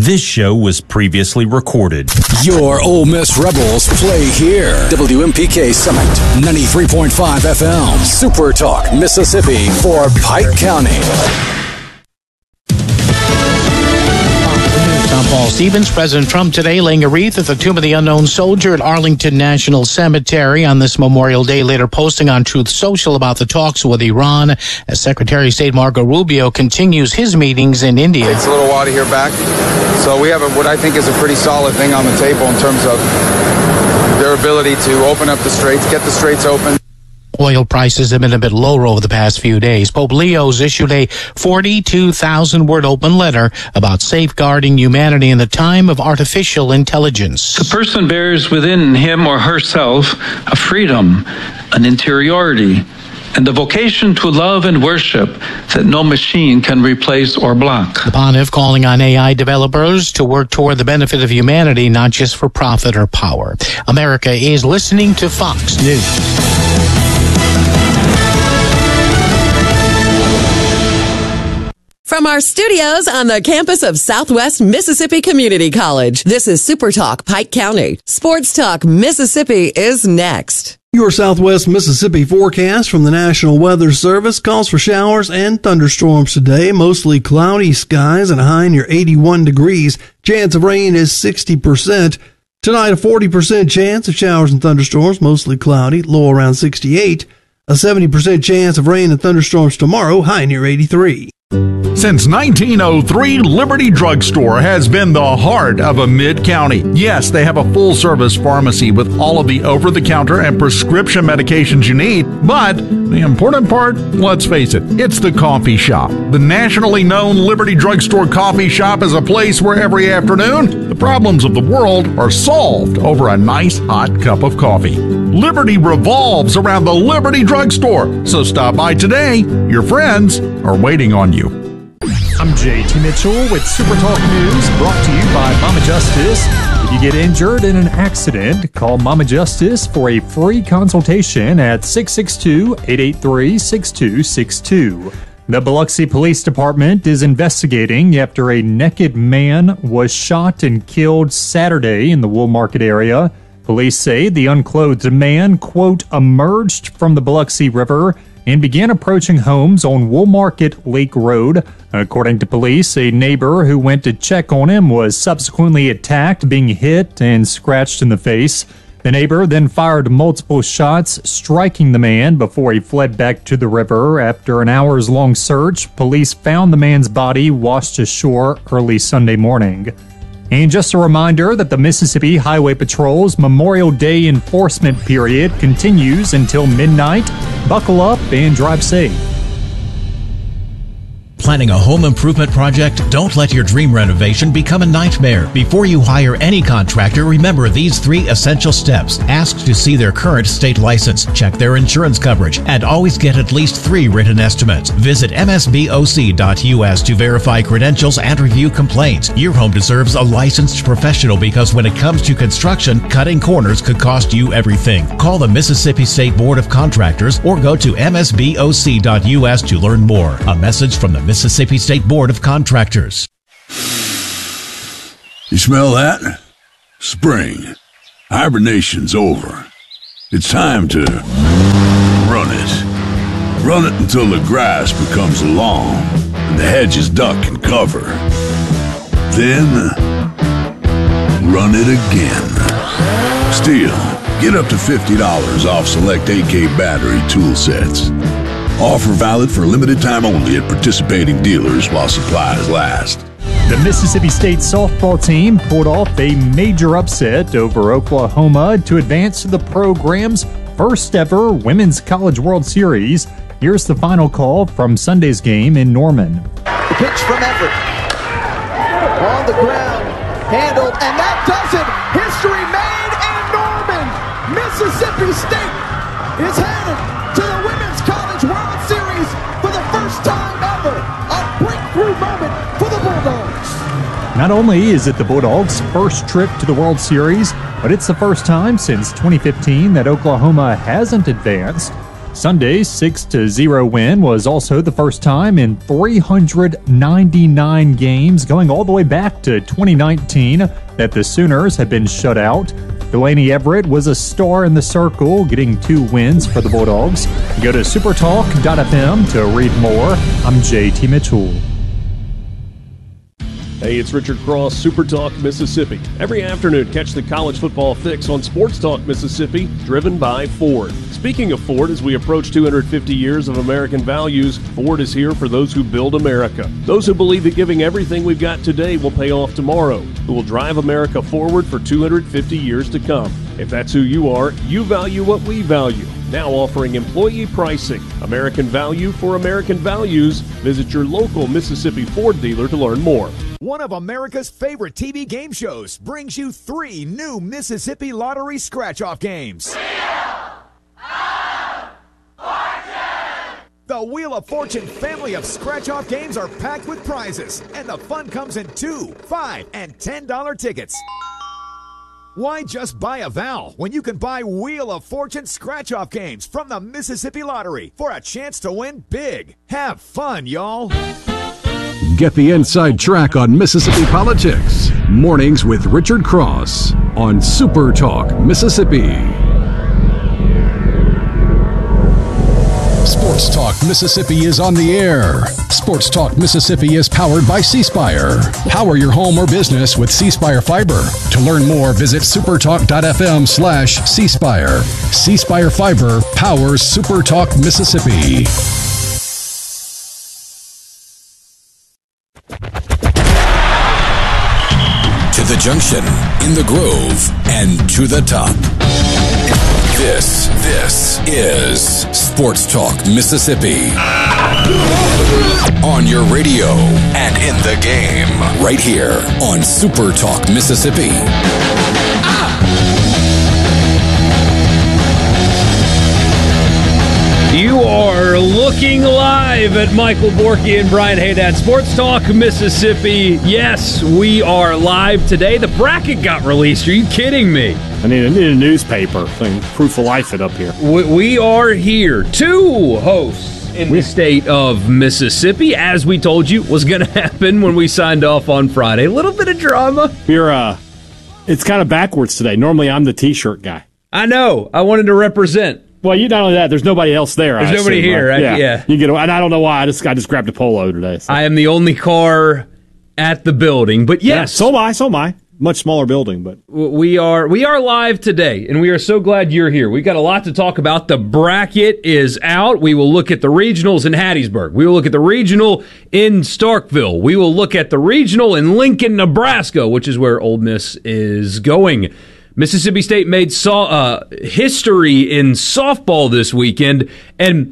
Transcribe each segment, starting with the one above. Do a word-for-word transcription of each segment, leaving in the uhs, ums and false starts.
This show was previously recorded. Your Ole Miss Rebels play here. W M P K Summit, ninety-three point five F M. Super Talk, Mississippi for Pike County. I'm Paul Stevens. President Trump today laying a wreath at the Tomb of the Unknown Soldier at Arlington National Cemetery on this Memorial Day, later posting on Truth Social about the talks with Iran as Secretary of State Marco Rubio continues his meetings in India. It's a little while to hear back. So we have a, what I think is a pretty solid thing on the table in terms of their ability to open up the straits, get the straits open. Oil prices have been a bit lower over the past few days. Pope Leo's issued a forty-two thousand word open letter about safeguarding humanity in the time of artificial intelligence. The person bears within him or herself a freedom, an interiority, and the vocation to love and worship that no machine can replace or block. The Pontiff calling on A I developers to work toward the benefit of humanity, not just for profit or power. America is listening to Fox News. From our studios on the campus of Southwest Mississippi Community College, this is Super Talk Pike County. Sports Talk Mississippi is next. Your Southwest Mississippi forecast from the National Weather Service calls for showers and thunderstorms today. Mostly cloudy skies and a high near eighty-one degrees. Chance of rain is sixty percent. Tonight, a forty percent chance of showers and thunderstorms, mostly cloudy, low around sixty-eight. A seventy percent chance of rain and thunderstorms tomorrow, high near eighty-three. Since nineteen oh three, Liberty Drugstore has been the heart of a mid-county. Yes, they have a full-service pharmacy with all of the over-the-counter and prescription medications you need. But the important part, let's face it, it's the coffee shop. The nationally known Liberty Drugstore coffee shop is a place where every afternoon, the problems of the world are solved over a nice hot cup of coffee. Liberty revolves around the Liberty Drugstore. So stop by today. Your friends are waiting on you. I'm J T Mitchell with Super Talk News, brought to you by Mama Justice. If you get injured in an accident, call Mama Justice for a free consultation at six six two, eight eight three, six two six two. The Biloxi Police Department is investigating after a naked man was shot and killed Saturday in the Wool Market area. Police say the unclothed man, quote, emerged from the Biloxi River and began approaching homes on Wool Market Lake Road. According to police, a neighbor who went to check on him was subsequently attacked, being hit and scratched in the face. The neighbor then fired multiple shots, striking the man before he fled back to the river. After an hours-long search, police found the man's body washed ashore early Sunday morning. And just a reminder that the Mississippi Highway Patrol's Memorial Day enforcement period continues until midnight. Buckle up and drive safe. Planning a home improvement project? Don't let your dream renovation become a nightmare. Before you hire any contractor, remember these three essential steps. Ask to see their current state license, check their insurance coverage, and always get at least three written estimates. Visit M S B O C dot U S to verify credentials and review complaints. Your home deserves a licensed professional because when it comes to construction, cutting corners could cost you everything. Call the Mississippi State Board of Contractors or go to M S B O C dot U S to learn more. A message from the Mississippi State Board of Contractors. You smell that? Spring. Hibernation's over. It's time to run it. Run it until the grass becomes long and the hedges duck and cover. Then run it again. Stihl, get up to fifty dollars off select A K battery tool sets. Offer valid for a limited time only at participating dealers while supplies last. The Mississippi State softball team pulled off a major upset over Oklahoma to advance to the program's first ever Women's College World Series. Here's the final call from Sunday's game in Norman. The pitch from Everett. On the ground, handled, and that does it! History made in Norman! Mississippi State is headed to the Women's College World Series for the first time ever. A breakthrough moment for the Bulldogs. Not only is it the Bulldogs' first trip to the World Series, but it's the first time since twenty fifteen that Oklahoma hasn't advanced. Sunday's six to zero win was also the first time in three hundred ninety-nine games, going all the way back to twenty nineteen, that the Sooners had been shut out. Delaney Everett was a star in the circle, getting two wins for the Bulldogs. Go to supertalk dot f m to read more. I'm J T Mitchell. Hey, it's Richard Cross, Super Talk Mississippi. Every afternoon, catch the college football fix on Sports Talk Mississippi, driven by Ford. Speaking of Ford, as we approach two hundred fifty years of American values, Ford is here for those who build America. Those who believe that giving everything we've got today will pay off tomorrow, who will drive America forward for two hundred fifty years to come. If that's who you are, you value what we value. Now offering employee pricing. American value for American values. Visit your local Mississippi Ford dealer to learn more. One of America's favorite T V game shows brings you three new Mississippi Lottery scratch-off games. The Wheel of Fortune family of scratch-off games are packed with prizes, and the fun comes in two, five, and ten dollar tickets. Why just buy a vowel when you can buy Wheel of Fortune scratch-off games from the Mississippi Lottery for a chance to win big? Have fun, y'all. Get the inside track on Mississippi politics. Mornings with Richard Cross on Super Talk Mississippi. Sports Talk Mississippi is on the air. Sports Talk Mississippi is powered by C Spire. Power your home or business with C Spire Fiber. To learn more, visit supertalk dot f m slash C Spire. C Spire Fiber powers Super Talk Mississippi. To the junction, in the Grove, and to the top. This, this is Sports Talk Mississippi. On your radio and in the game, right here on Super Talk Mississippi. You are looking live at Michael Borky and Brian Haydad, Sports Talk Mississippi. Yes, we are live today. The bracket got released. Are you kidding me? I need a, need a newspaper thing, proof of life it up here. We, we are here. Two hosts in the state of Mississippi, as we told you was going to happen when we signed off on Friday. A little bit of drama. You're, uh, it's kind of backwards today. Normally, I'm the T-shirt guy. I know. I wanted to represent. Well, you not only that, there's nobody else there. There's I nobody assume, here, right? Yeah. yeah. You get, and I don't know why. I just I just grabbed a polo today. So. I am the only car at the building, but yes, yeah, so am I. So am I. Much smaller building, but we are we are live today, and we are so glad you're here. We've got a lot to talk about. The bracket is out. We will look at the regionals in Hattiesburg. We will look at the regional in Starkville. We will look at the regional in Lincoln, Nebraska, which is where Ole Miss is going. Mississippi State made so- uh, history in softball this weekend, and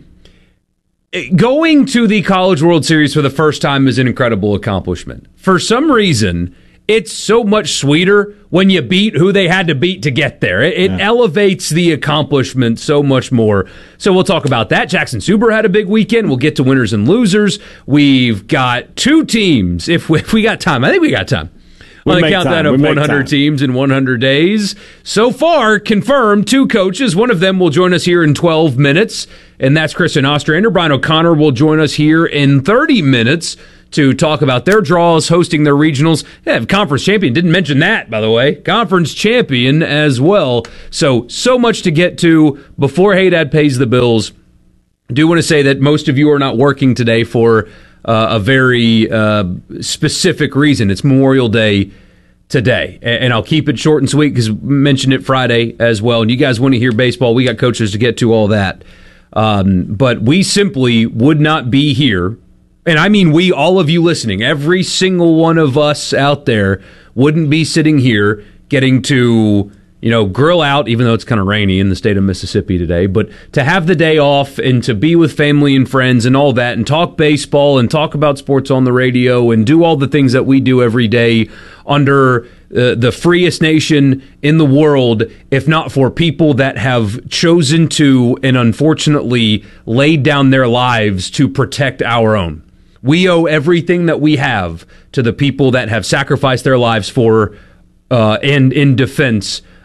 going to the College World Series for the first time is an incredible accomplishment. For some reason, it's so much sweeter when you beat who they had to beat to get there. It, it yeah. elevates the accomplishment so much more. So we'll talk about that. Jackson Suber had a big weekend. We'll get to winners and losers. We've got two teams. If we, if we got time, I think we got time. On the countdown of one hundred teams in one hundred days. So far, confirmed, two coaches. One of them will join us here in twelve minutes, and that's Kristen Ostrander. Brian O'Connor will join us here in thirty minutes to talk about their draws, hosting their regionals. Yeah, conference champion. Didn't mention that, by the way. Conference champion as well. So, so much to get to before Haydad pays the bills. I do want to say that most of you are not working today for Uh, a very uh, specific reason. It's Memorial Day today, and I'll keep it short and sweet because we mentioned it Friday as well. And you guys want to hear baseball, we got coaches to get to, all that. Um, but we simply would not be here, and I mean we, all of you listening, every single one of us out there wouldn't be sitting here getting to, you know, grill out, even though it's kind of rainy in the state of Mississippi today, but to have the day off and to be with family and friends and all that and talk baseball and talk about sports on the radio and do all the things that we do every day under uh, the freest nation in the world, if not for people that have chosen to and unfortunately laid down their lives to protect our own. We owe everything that we have to the people that have sacrificed their lives for uh, and in defense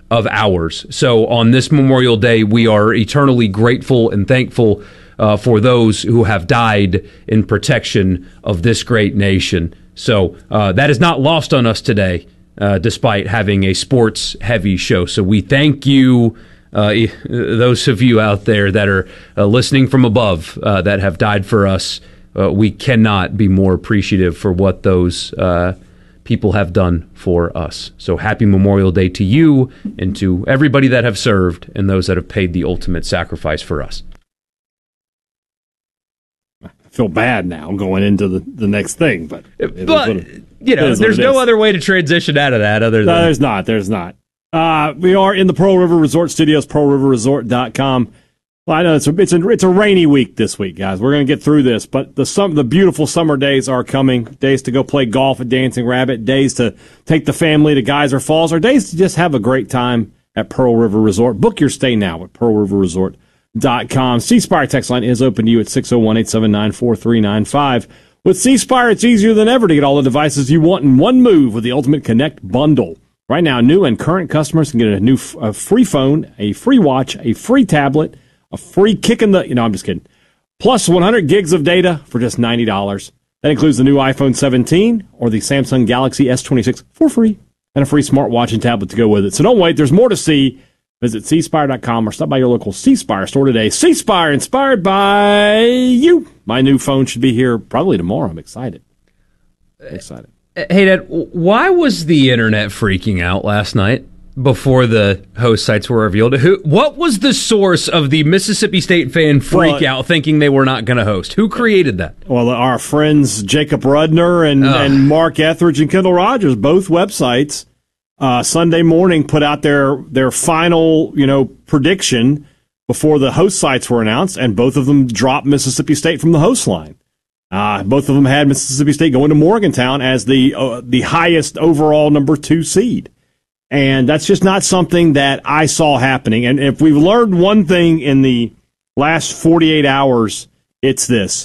of ours. So on this Memorial Day, we are eternally grateful and thankful uh, for those who have died in protection of this great nation. So uh, that is not lost on us today, uh, despite having a sports-heavy show. So we thank you, uh, those of you out there that are uh, listening from above uh, that have died for us. Uh, we cannot be more appreciative for what those uh, people have done for us. So happy Memorial Day to you and to everybody that have served and those that have paid the ultimate sacrifice for us. I feel bad now going into the, the next thing, but it but it, you know, there's no other way to transition out of that other than no, there's not. There's not. Uh, we are in the Pearl River Resort Studios, pearl river resort dot com. Well, I know it's a, it's a it's a rainy week this week, guys. We're going to get through this, but the some the beautiful summer days are coming. Days to go play golf at Dancing Rabbit, days to take the family to Geyser Falls, or days to just have a great time at Pearl River Resort. Book your stay now at pearl river resort dot com. C Spire text line is open to you at six oh one, eight seven nine, four three nine five. With C Spire, it's easier than ever to get all the devices you want in one move with the Ultimate Connect bundle. Right now, new and current customers can get a new a free phone, a free watch, a free tablet, a free kick in the, you know, I'm just kidding. Plus one hundred gigs of data for just ninety dollars. That includes the new iPhone seventeen or the Samsung Galaxy S twenty-six for free and a free smartwatch and tablet to go with it. So don't wait. There's more to see. Visit c spire dot com or stop by your local C Spire store today. C Spire, inspired by you. My new phone should be here probably tomorrow. I'm excited. I'm excited. Hey, Dad, why was the internet freaking out last night before the host sites were revealed? Who? What was the source of the Mississippi State fan freak Well, out thinking they were not going to host? Who created that? Well, our friends Jacob Rudner and, and Mark Etheridge and Kendall Rogers, both websites, uh, Sunday morning put out their their final, you know, prediction before the host sites were announced, and both of them dropped Mississippi State from the host line. Uh, both of them had Mississippi State going to Morgantown as the uh, the highest overall number two seed. And that's just not something that I saw happening. And if we've learned one thing in the last forty-eight hours, it's this.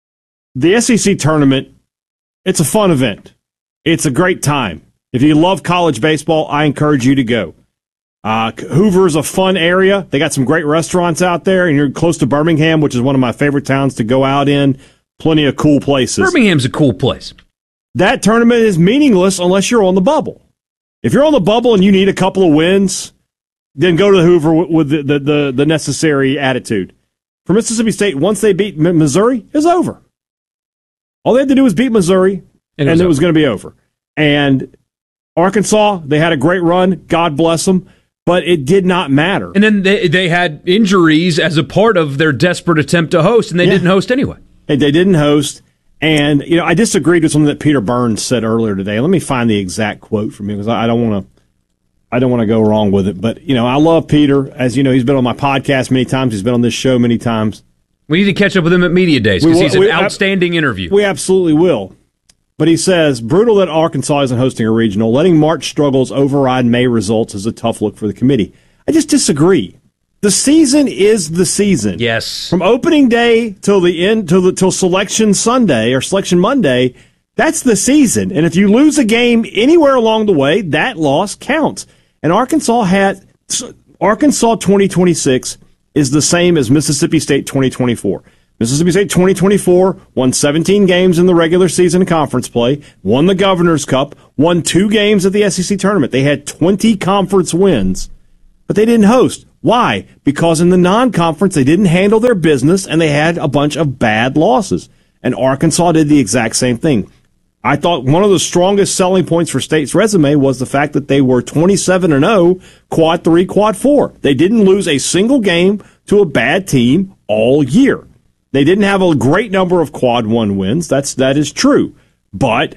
The S E C tournament, it's a fun event. It's a great time. If you love college baseball, I encourage you to go. Uh, Hoover is a fun area. They got some great restaurants out there, and you're close to Birmingham, which is one of my favorite towns to go out in. Plenty of cool places. Birmingham's a cool place. That tournament is meaningless unless you're on the bubble. If you're on the bubble and you need a couple of wins, then go to the Hoover with the, the, the, the necessary attitude. For Mississippi State, once they beat Missouri, it's over. All they had to do was beat Missouri, and it was, was going to be over. And Arkansas, they had a great run. God bless them. But it did not matter. And then they, they had injuries as a part of their desperate attempt to host, and they yeah. didn't host anyway. And they didn't host. And, you know, I disagreed with something that Peter Burns said earlier today. Let me find the exact quote from him because I don't want to I don't want to go wrong with it. But, you know, I love Peter. As you know, he's been on my podcast many times. He's been on this show many times. We need to catch up with him at Media Days because he's an we, outstanding interview. We absolutely will. But he says, brutal that Arkansas isn't hosting a regional. Letting March struggles override May results is a tough look for the committee. I just disagree. The season is the season. Yes. From opening day till the end, till the till selection Sunday or selection Monday, that's the season. And if you lose a game anywhere along the way, that loss counts. And Arkansas had Arkansas twenty twenty-six is the same as Mississippi State twenty twenty-four. Mississippi State twenty twenty-four won seventeen games in the regular season conference play, won the Governor's Cup, won two games at the S E C tournament. They had twenty conference wins, but they didn't host. Why? Because in the non-conference, they didn't handle their business, and they had a bunch of bad losses. And Arkansas did the exact same thing. I thought one of the strongest selling points for State's resume was the fact that they were twenty-seven and oh, quad three, quad four. They didn't lose a single game to a bad team all year. They didn't have a great number of quad one wins. That's, that is true. But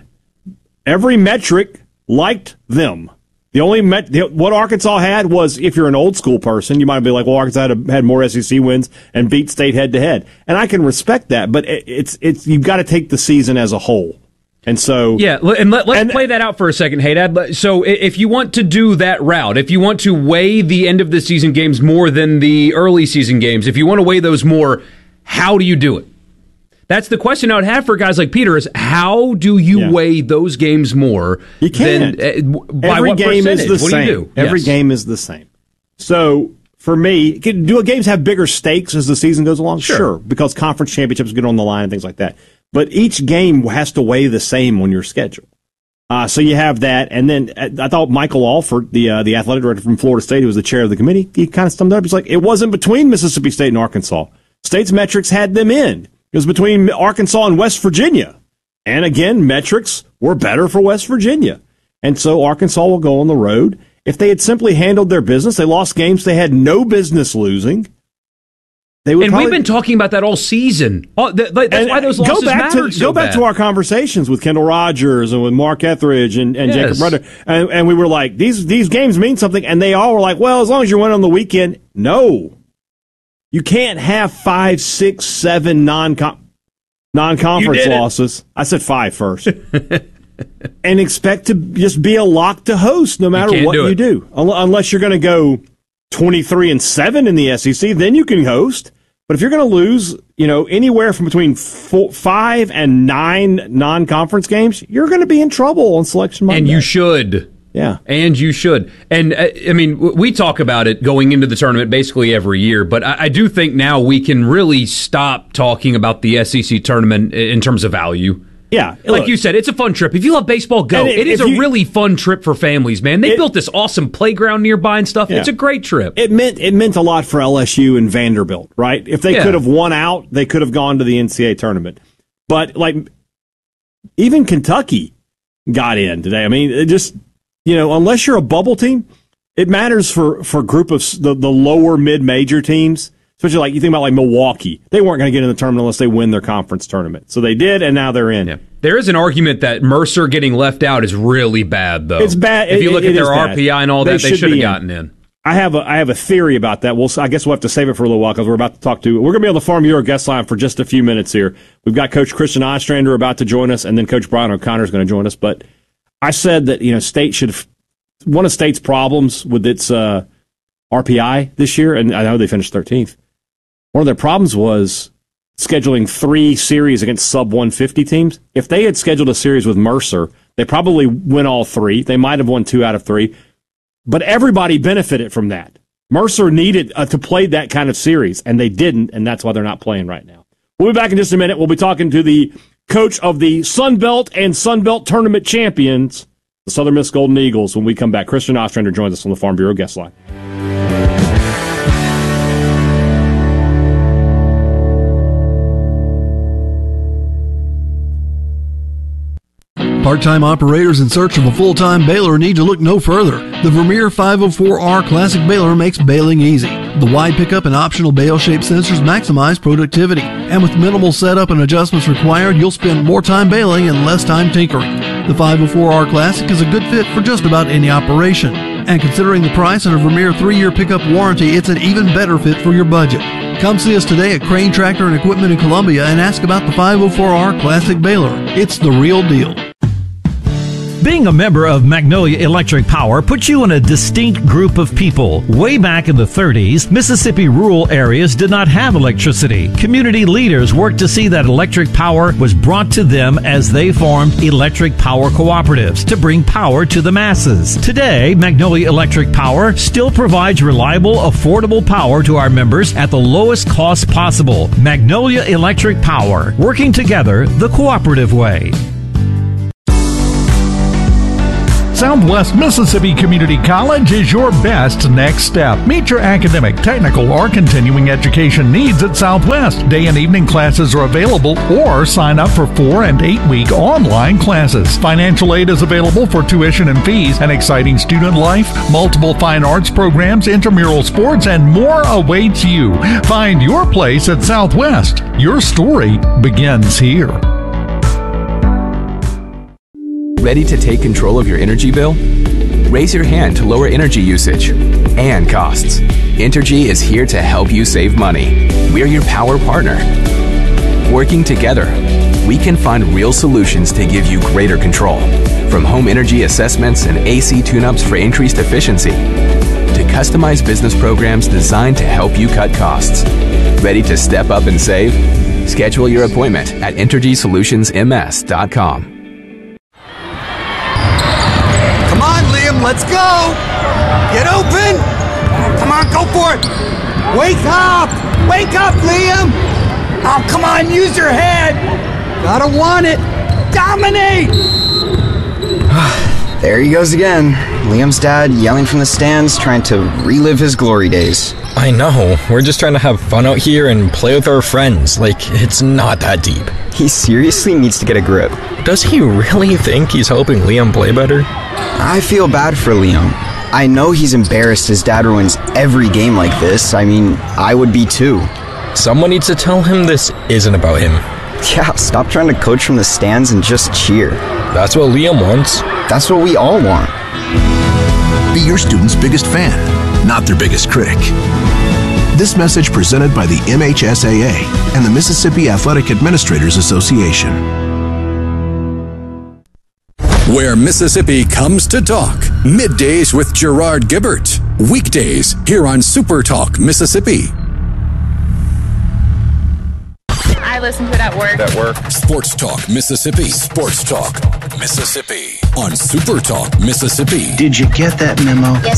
every metric liked them. The only met, what Arkansas had was, if you're an old school person, you might be like, well, Arkansas had, had more S E C wins and beat State head to head, and I can respect that. But it, it's it's you've got to take the season as a whole, and so yeah. And let, let's and, play that out for a second, hey Dad. So if you want to do that route, if you want to weigh the end of the season games more than the early season games, if you want to weigh those more, how do you do it? That's the question I would have for guys like Peter is how do you yeah. weigh those games more? You can't. Than, uh, by Every what game percentage? is the what same. Do you do? Every yes. game is the same. So for me, do games have bigger stakes as the season goes along? Sure. sure, because conference championships get on the line and things like that. But each game has to weigh the same on your schedule. Uh, so you have that, and then I thought Michael Alford, the uh, the athletic director from Florida State, who was the chair of the committee, he kind of summed it up. He's like, it wasn't between Mississippi State and Arkansas. State's metrics had them in. It was between Arkansas and West Virginia. And again, metrics were better for West Virginia. And so Arkansas will go on the road. If they had simply handled their business, they lost games they had no business losing. They would and probably, we've been talking about that all season. Oh, th- th- that's why those losses go back mattered to, so Go back bad. to our conversations with Kendall Rogers and with Mark Etheridge and, and yes. Jacob Rudder. And, and we were like, these these games mean something. And they all were like, well, as long as you're winning on the weekend. No. You can't have five, six, seven non-com- non-conference losses. I said five first. And expect to just be a lock to host no matter you what do you it. do. Unless you're going to go twenty-three and seven in the S E C, then you can host. But if you're going to lose, you know, anywhere from between four, five and nine non-conference games, you're going to be in trouble on Selection Monday. And you should. Yeah. And you should. And, uh, I mean, we talk about it going into the tournament basically every year, but I, I do think now we can really stop talking about the S E C tournament in terms of value. Yeah. Like look, you said, it's a fun trip. If you love baseball, go. it, It is if a you, really fun trip for families, man. They it, built this awesome playground nearby and stuff. Yeah. It's a great trip. It meant it meant a lot for L S U and Vanderbilt, right? If they Yeah. could have won out, they could have gone to the N C double A tournament. But, like, even Kentucky got in today. I mean, it just, you know, unless you're a bubble team, it matters for, for a group of the, the lower mid-major teams. Especially like you think about like Milwaukee. They weren't going to get in the tournament unless they win their conference tournament. So they did, and now they're in. Yeah. There is an argument that Mercer getting left out is really bad, though. It's bad. If you look it, at it their R P I and all that, they they should should have be gotten in. in. I have a I have a theory about that. We'll I guess we'll have to save it for a little while because we're about to talk to we're going to be on the Farm Bureau guest line for just a few minutes here. We've got Coach Christian Ostrander about to join us, and then Coach Brian O'Connor is going to join us. But I said that you know State should one of State's problems with its uh, R P I this year, and I know they finished thirteenth. One of their problems was scheduling three series against sub one fifty teams. If they had scheduled a series with Mercer, they probably win all three. They might have won two out of three. But everybody benefited from that. Mercer needed uh, to play that kind of series, and they didn't, and that's why they're not playing right now. We'll be back in just a minute. We'll be talking to the coach of the Sun Belt and Sun Belt Tournament champions, the Southern Miss Golden Eagles, when we come back. Christian Ostrander joins us on the Farm Bureau guest line. Part-time operators in search of a full-time baler need to look no further. The Vermeer five oh four R Classic Baler makes baling easy. The wide pickup and optional bale-shaped sensors maximize productivity. And with minimal setup and adjustments required, you'll spend more time baling and less time tinkering. The five oh four R Classic is a good fit for just about any operation. And considering the price and a Vermeer three-year pickup warranty, it's an even better fit for your budget. Come see us today at Crane Tractor and Equipment in Columbia and ask about the five oh four R Classic Baler. It's the real deal. Being a member of Magnolia Electric Power puts you in a distinct group of people. Way back in the thirties, Mississippi rural areas did not have electricity. Community leaders worked to see that electric power was brought to them as they formed electric power cooperatives to bring power to the masses. Today, Magnolia Electric Power still provides reliable, affordable power to our members at the lowest cost possible. Magnolia Electric Power, working together the cooperative way. Southwest Mississippi Community College is your best next step. Meet your academic, technical, or continuing education needs at Southwest. Day and evening classes are available, or sign up for four and eight week online classes. Financial aid is available for tuition and fees, an exciting student life, multiple fine arts programs, intramural sports, and more awaits you. Find your place at Southwest. Your story begins here. Ready to take control of your energy bill? Raise your hand to lower energy usage and costs. Entergy is here to help you save money. We're your power partner. Working together, we can find real solutions to give you greater control. From home energy assessments and A C tune-ups for increased efficiency, to customized business programs designed to help you cut costs. Ready to step up and save? Schedule your appointment at Entergy Solutions M S dot com. Come on, Liam, let's go! Get open! Come on, go for it! Wake up! Wake up, Liam! Oh, come on, use your head! Gotta want it! Dominate! There he goes again. Liam's dad yelling from the stands, trying to relive his glory days. I know. We're just trying to have fun out here and play with our friends. Like, it's not that deep. He seriously needs to get a grip. Does he really think he's helping Liam play better? I feel bad for Liam. I know he's embarrassed his dad ruins every game like this. I mean, I would be too. Someone needs to tell him this isn't about him. Yeah, stop trying to coach from the stands and just cheer. That's what Liam wants. That's what we all want. Be your student's biggest fan, not their biggest critic. This message presented by the M H S A A and the Mississippi Athletic Administrators Association. Where Mississippi comes to talk. Middays with Gerard Gibbert. Weekdays here on Super Talk Mississippi. I listen to it at work. At work. Sports Talk Mississippi. Sports Talk Mississippi on Super Talk Mississippi. Did you get that memo? Yes.